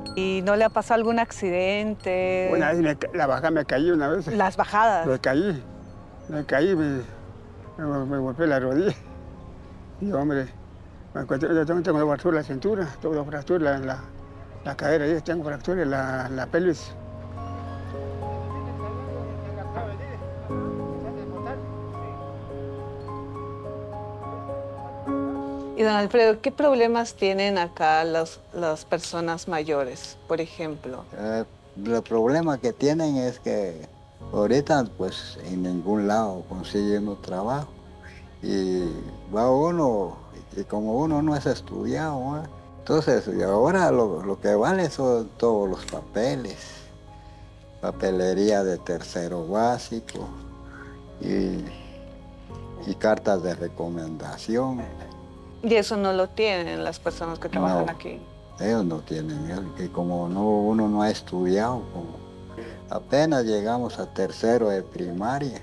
¿Y no le ha pasado algún accidente? Una vez la bajada me caí una vez. Las bajadas. Me caí, me golpeé la rodilla. Y hombre, yo tengo fractura en la cintura, tengo fractura en la cadera, y tengo fractura en la pelvis. Y don Alfredo, ¿qué problemas tienen acá las personas mayores, por ejemplo? El problema que tienen es que ahorita pues en ningún lado consiguen un trabajo y va uno, y como uno no es estudiado, ¿no? Entonces y ahora lo que vale son todos los papeles, papelería de tercero básico y cartas de recomendación. Y eso no lo tienen las personas que trabajan No, aquí. ellos no tienen, que como uno no ha estudiado, apenas llegamos a tercero de primaria.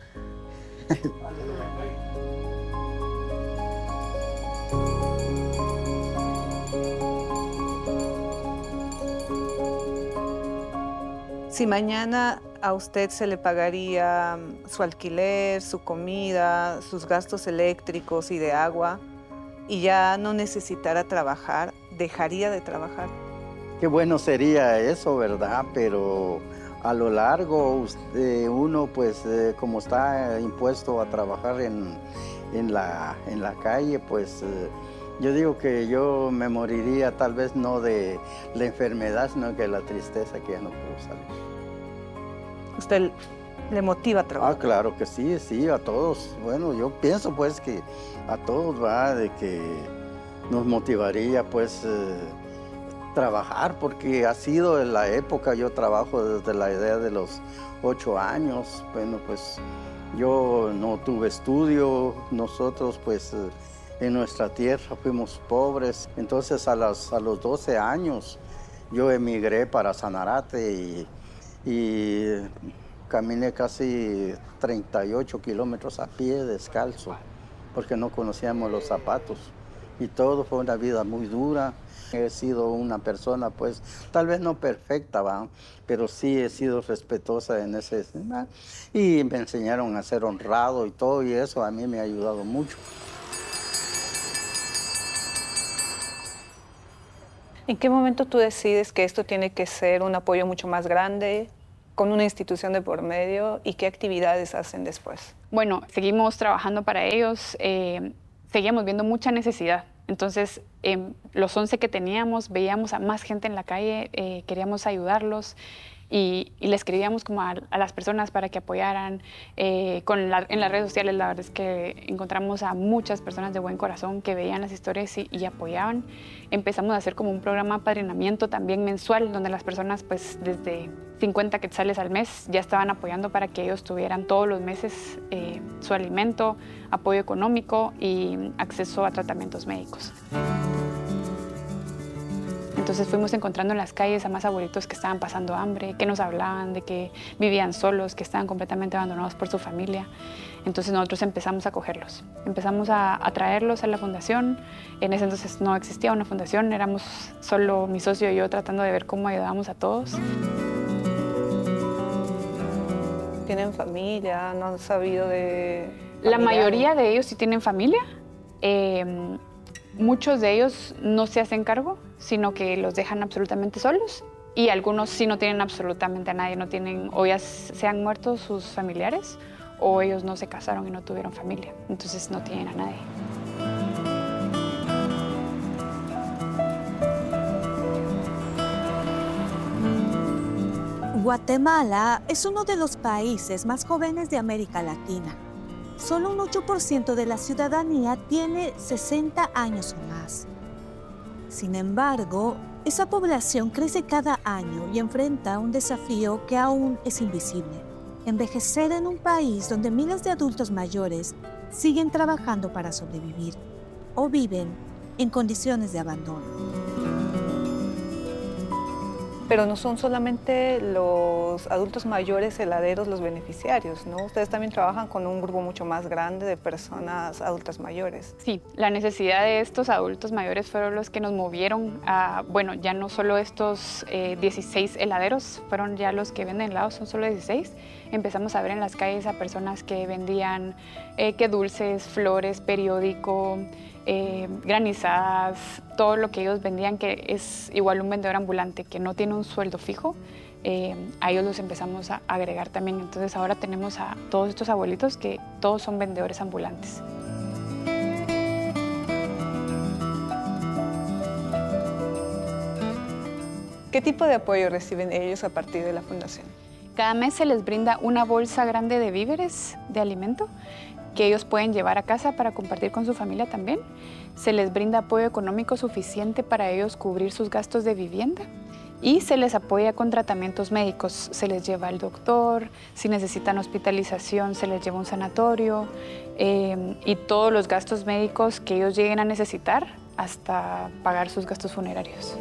Si mañana a usted se le pagaría su alquiler, su comida, sus gastos eléctricos y de agua, y ya no necesitara trabajar, ¿dejaría de trabajar? Qué bueno sería eso, ¿verdad? Pero a lo largo uno, pues, como está impuesto a trabajar en la calle, pues, yo digo que yo me moriría tal vez no de la enfermedad, sino que de la tristeza que ya no puedo salir. ¿Usted le motiva a trabajar? Ah, claro que sí, sí, a todos. Bueno, yo pienso pues que a todos va de que nos motivaría pues trabajar, porque ha sido en la época, yo trabajo desde la edad de los 8 años. Bueno, pues yo no tuve estudio, nosotros pues en nuestra tierra fuimos pobres. Entonces a los 12 años yo emigré para Sanarate y caminé casi 38 kilómetros a pie descalzo, porque no conocíamos los zapatos. Y todo fue una vida muy dura. He sido una persona, pues, tal vez no perfecta, ¿va? Pero sí he sido respetuosa en ese tema. Y me enseñaron a ser honrado y todo, y eso a mí me ha ayudado mucho. ¿En qué momento tú decides que esto tiene que ser un apoyo mucho más grande, con una institución de por medio, y qué actividades hacen después? Bueno, seguimos trabajando para ellos, seguíamos viendo mucha necesidad. Entonces, los 11 que teníamos, veíamos a más gente en la calle, queríamos ayudarlos y le escribíamos como a las personas para que apoyaran. En las redes sociales, la verdad es que encontramos a muchas personas de buen corazón que veían las historias y apoyaban. Empezamos a hacer como un programa de apadrinamiento también mensual, donde las personas, pues, desde 50 quetzales al mes ya estaban apoyando para que ellos tuvieran todos los meses su alimento, apoyo económico y acceso a tratamientos médicos. Entonces fuimos encontrando en las calles a más abuelitos que estaban pasando hambre, que nos hablaban de que vivían solos, que estaban completamente abandonados por su familia. Entonces nosotros empezamos a acogerlos, empezamos a traerlos a la fundación. En ese entonces no existía una fundación, éramos solo mi socio y yo tratando de ver cómo ayudábamos a todos. ¿Tienen familia? ¿No han sabido de...? La mayoría de ellos sí tienen familia. Muchos de ellos no se hacen cargo, sino que los dejan absolutamente solos. Y algunos sí no tienen absolutamente a nadie, no tienen, o ya se han muerto sus familiares, o ellos no se casaron y no tuvieron familia. Entonces no tienen a nadie. Guatemala es uno de los países más jóvenes de América Latina. Solo un 8% de la ciudadanía tiene 60 años o más. Sin embargo, esa población crece cada año y enfrenta un desafío que aún es invisible: envejecer en un país donde miles de adultos mayores siguen trabajando para sobrevivir o viven en condiciones de abandono. Pero no son solamente los adultos mayores heladeros los beneficiarios, ¿no? Ustedes también trabajan con un grupo mucho más grande de personas adultas mayores. Sí, la necesidad de estos adultos mayores fueron los que nos movieron a, bueno, ya no solo estos 16 heladeros, fueron ya los que venden helados, son solo 16. Empezamos a ver en las calles a personas que vendían que dulces, flores, periódico, granizadas, todo lo que ellos vendían, que es igual un vendedor ambulante que no tiene un sueldo fijo, a ellos los empezamos a agregar también. Entonces ahora tenemos a todos estos abuelitos que todos son vendedores ambulantes. ¿Qué tipo de apoyo reciben ellos a partir de la fundación? Cada mes se les brinda una bolsa grande de víveres, de alimento, que ellos pueden llevar a casa para compartir con su familia también. Se les brinda apoyo económico suficiente para ellos cubrir sus gastos de vivienda y se les apoya con tratamientos médicos. Se les lleva al doctor, si necesitan hospitalización se les lleva a un sanatorio y todos los gastos médicos que ellos lleguen a necesitar hasta pagar sus gastos funerarios.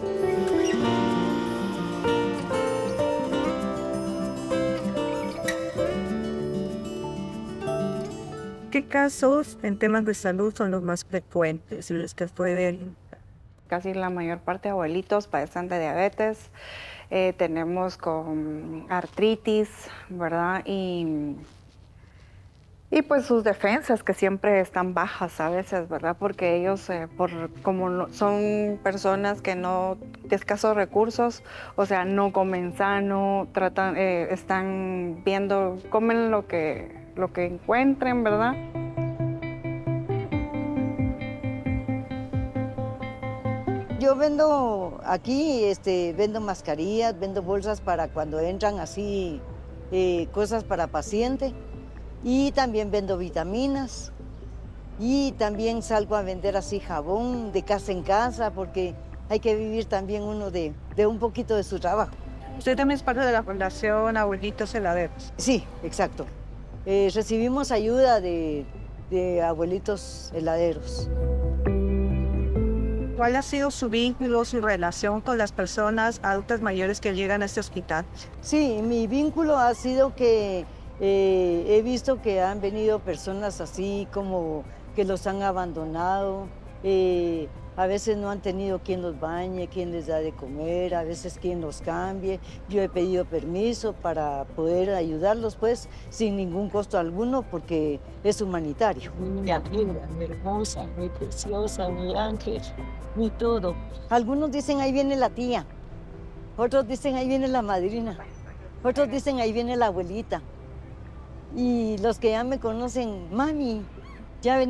¿Qué casos en temas de salud son los más frecuentes y los que pueden? Casi la mayor parte de abuelitos padecen de diabetes, tenemos con artritis, ¿verdad? Y pues sus defensas que siempre están bajas a veces, ¿verdad? Porque ellos, son personas que no, de escasos recursos, o sea, no comen sano, están viendo, comen lo que encuentren, ¿verdad? Yo vendo aquí, vendo mascarillas, vendo bolsas para cuando entran así, cosas para paciente. Y también vendo vitaminas. Y también salgo a vender así jabón de casa en casa, porque hay que vivir también uno de un poquito de su trabajo. Usted también es parte de la Fundación Abuelitos Heladeros. Sí, exacto. Recibimos ayuda de abuelitos heladeros. ¿Cuál ha sido su vínculo, su relación con las personas adultas mayores que llegan a este hospital? Sí, mi vínculo ha sido que he visto que han venido personas así como que los han abandonado. A veces no han tenido quien los bañe, quien les da de comer, a veces quien los cambie. Yo he pedido permiso para poder ayudarlos, pues, sin ningún costo alguno, porque es humanitario. Muy linda, muy hermosa, muy preciosa, muy ángel, muy todo. Algunos dicen, ahí viene la tía. Otros dicen, ahí viene la madrina. Otros dicen, ahí viene la abuelita. Y los que ya me conocen, mami, ya venía.